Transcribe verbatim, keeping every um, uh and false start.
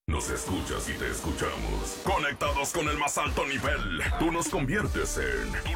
Nos escuchas y te escuchamos. Conectados con el más alto nivel. Tú nos conviertes en...